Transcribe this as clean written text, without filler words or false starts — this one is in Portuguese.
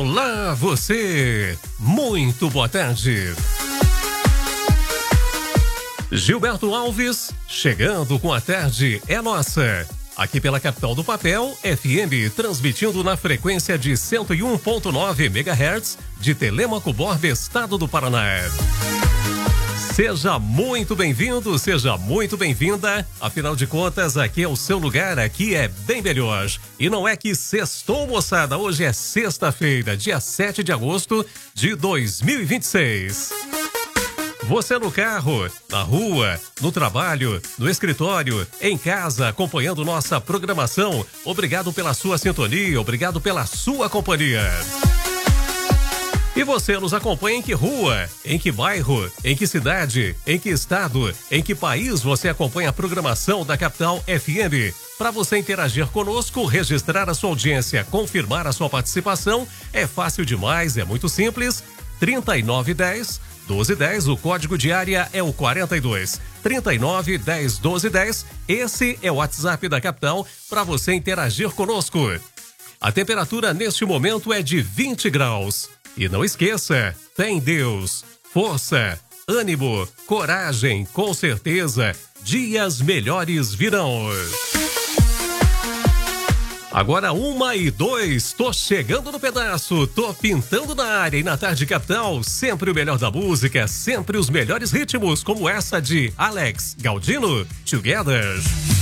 Olá, você! Muito boa tarde! Gilberto Alves, chegando com a tarde é nossa. Aqui pela capital do papel, FM, transmitindo na frequência de 101.9 MHz de Telêmaco Borba, estado do Paraná. Seja muito bem-vindo, seja muito bem-vinda. Afinal de contas, aqui é o seu lugar, aqui é bem melhor. E não é que sextou, moçada. Hoje é sexta-feira, dia 7 de agosto de 2026. Você no carro, na rua, no trabalho, no escritório, em casa, acompanhando nossa programação. Obrigado pela sua sintonia, obrigado pela sua companhia. E você nos acompanha em que rua, em que bairro, em que cidade, em que estado, em que país você acompanha a programação da Capital FM? Para você interagir conosco, registrar a sua audiência, confirmar a sua participação, é fácil demais, é muito simples. 3910 1210, o código de área é o 42. 3910 1210, esse é o WhatsApp da Capital para você interagir conosco. A temperatura neste momento é de 20 graus. E não esqueça, fé em Deus, força, ânimo, coragem, com certeza, dias melhores virão. Agora 1h02, tô chegando no pedaço, tô pintando na área e na tarde capital, sempre o melhor da música, sempre os melhores ritmos, como essa de Alex Galdino, Together.